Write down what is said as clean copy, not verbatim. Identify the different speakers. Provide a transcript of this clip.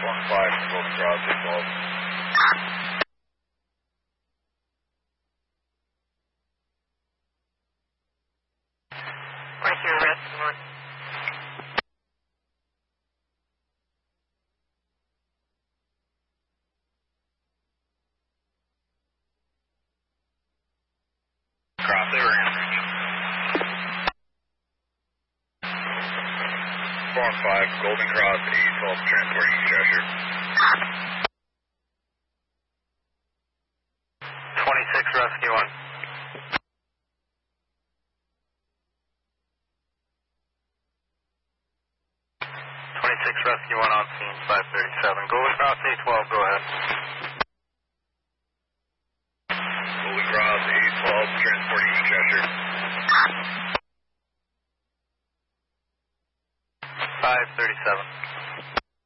Speaker 1: 15 Golden Cross 812.
Speaker 2: Right here, rest 1.
Speaker 1: Cross, they were answering you. 415 Golden Cross 812 transporting you, Cheshire.
Speaker 2: 26 Rescue 1. 26 Rescue 1 on scene, 537. Golden Cross 812, go ahead.
Speaker 1: Golden Cross 812 transporting you, Cheshire.
Speaker 2: 537.